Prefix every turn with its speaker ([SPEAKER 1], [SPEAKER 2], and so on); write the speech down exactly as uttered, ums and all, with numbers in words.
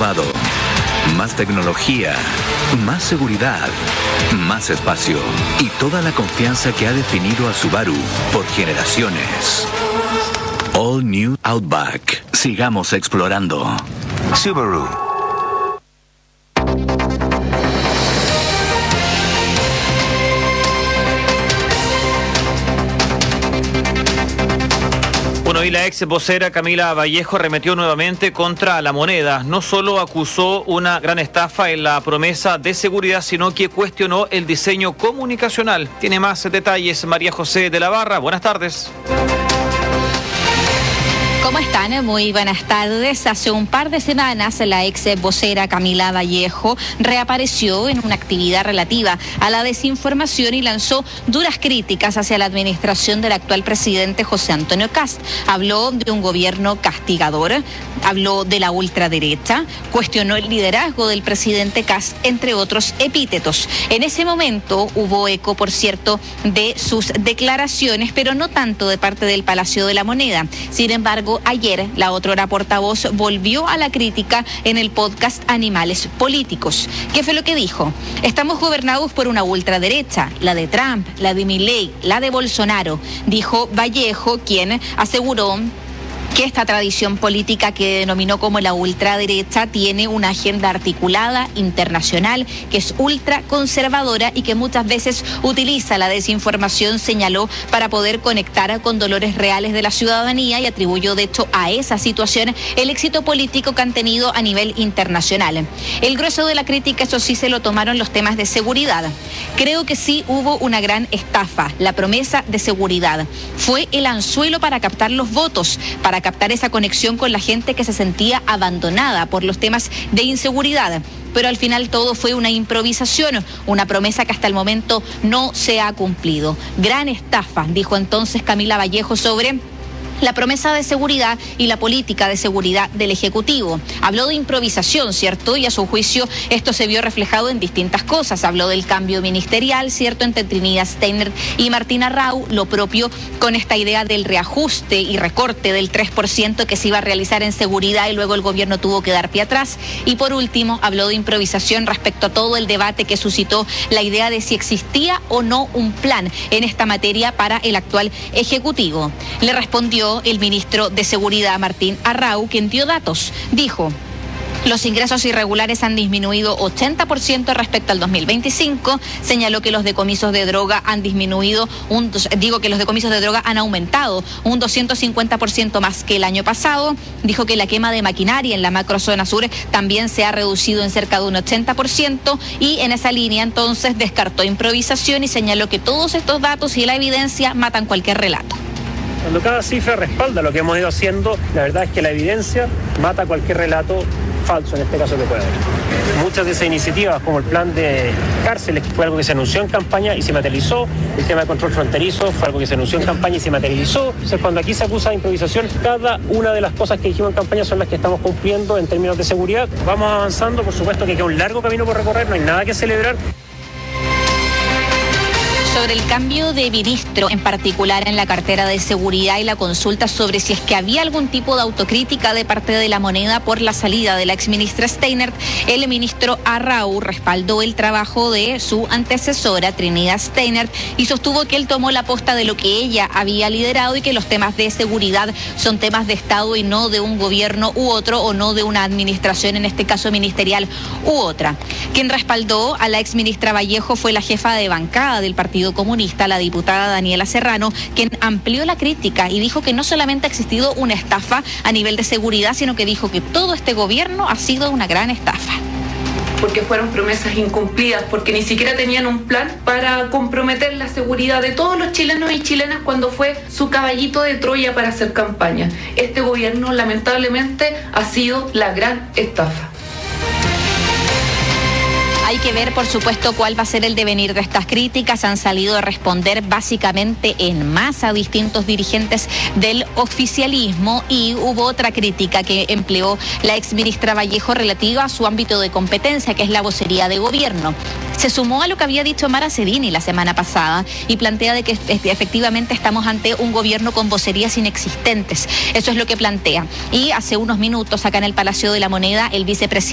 [SPEAKER 1] renovado. Más tecnología, más seguridad, más espacio y toda la confianza que ha definido a Subaru por generaciones. All New Outback. Sigamos explorando. Subaru.
[SPEAKER 2] Bueno, y la ex vocera Camila Vallejo arremetió nuevamente contra la moneda. No solo acusó una gran estafa en la promesa de seguridad, sino que cuestionó el diseño comunicacional. Tiene más detalles María José de la Barra. Buenas tardes.
[SPEAKER 3] ¿Cómo están? Muy buenas tardes. Hace un par de semanas la ex vocera Camila Vallejo reapareció en una actividad relativa a la desinformación y lanzó duras críticas hacia la administración del actual presidente José Antonio Kast. Habló de un gobierno castigador, habló de la ultraderecha, cuestionó el liderazgo del presidente Kast, entre otros epítetos. En ese momento hubo eco, por cierto, de sus declaraciones, pero no tanto de parte del Palacio de la Moneda. Sin embargo, ayer la otrora portavoz volvió a la crítica en el podcast Animales Políticos. ¿Qué fue lo que dijo? Estamos gobernados por una ultraderecha, la de Trump, la de Milei, la de Bolsonaro, dijo Vallejo, quien aseguró que esta tradición política que denominó como la ultraderecha tiene una agenda articulada, internacional, que es ultraconservadora y que muchas veces utiliza la desinformación, señaló, para poder conectar con dolores reales de la ciudadanía, y atribuyó de hecho a esa situación el éxito político que han tenido a nivel internacional. El grueso de la crítica, eso sí, se lo tomaron los temas de seguridad. Creo que sí hubo una gran estafa. La promesa de seguridad fue el anzuelo para captar los votos, para captar esa conexión con la gente que se sentía abandonada por los temas de inseguridad. Pero al final todo fue una improvisación, una promesa que hasta el momento no se ha cumplido. Gran estafa, dijo entonces Camila Vallejo sobre la promesa de seguridad y la política de seguridad del Ejecutivo. Habló de improvisación, ¿cierto? Y a su juicio esto se vio reflejado en distintas cosas. Habló del cambio ministerial, ¿cierto?, entre Trinidad Steiner y Martina Rau, lo propio con esta idea del reajuste y recorte del tres por ciento que se iba a realizar en seguridad y luego el gobierno tuvo que dar pie atrás. Y por último, habló de improvisación respecto a todo el debate que suscitó la idea de si existía o no un plan en esta materia para el actual Ejecutivo. Le respondió el ministro de Seguridad, Martín Arrau, quien dio datos. Dijo: los ingresos irregulares han disminuido ochenta por ciento respecto al dos mil veinticinco. Señaló que los decomisos de droga han disminuido, un, digo que los decomisos de droga han aumentado un doscientos cincuenta por ciento más que el año pasado. Dijo que la quema de maquinaria en la macrozona sur también se ha reducido en cerca de un ochenta por ciento, y en esa línea entonces descartó improvisación y señaló que todos estos datos y la evidencia matan cualquier relato.
[SPEAKER 4] Cuando cada cifra respalda lo que hemos ido haciendo, la verdad es que la evidencia mata cualquier relato falso, en este caso que puede haber. Muchas de esas iniciativas, como el plan de cárceles, fue algo que se anunció en campaña y se materializó. El tema de control fronterizo fue algo que se anunció en campaña y se materializó. Entonces, cuando aquí se acusa de improvisación, cada una de las cosas que dijimos en campaña son las que estamos cumpliendo en términos de seguridad. Vamos avanzando, por supuesto que queda un largo camino por recorrer, no hay nada que celebrar.
[SPEAKER 3] Sobre el cambio de ministro, en particular en la cartera de seguridad, y la consulta sobre si es que había algún tipo de autocrítica de parte de la moneda por la salida de la exministra Steiner, el ministro Arrau respaldó el trabajo de su antecesora, Trinidad Steiner, y sostuvo que él tomó la posta de lo que ella había liderado y que los temas de seguridad son temas de Estado y no de un gobierno u otro, o no de una administración, en este caso ministerial, u otra. Quien respaldó a la exministra Vallejo fue la jefa de bancada del Partido Comunista, la diputada Daniela Serrano, quien amplió la crítica y dijo que no solamente ha existido una estafa a nivel de seguridad, sino que dijo que todo este gobierno ha sido una gran estafa.
[SPEAKER 5] Porque fueron promesas incumplidas, porque ni siquiera tenían un plan para comprometer la seguridad de todos los chilenos y chilenas cuando fue su caballito de Troya para hacer campaña. Este gobierno lamentablemente ha sido la gran estafa.
[SPEAKER 3] Hay que ver, por supuesto, cuál va a ser el devenir de estas críticas. Han salido a responder básicamente en masa a distintos dirigentes del oficialismo, y hubo otra crítica que empleó la exministra Vallejo relativa a su ámbito de competencia, que es la vocería de gobierno. Se sumó a lo que había dicho Mara Cedini la semana pasada y plantea de que efectivamente estamos ante un gobierno con vocerías inexistentes. Eso es lo que plantea. Y hace unos minutos, acá en el Palacio de la Moneda, el vicepresidente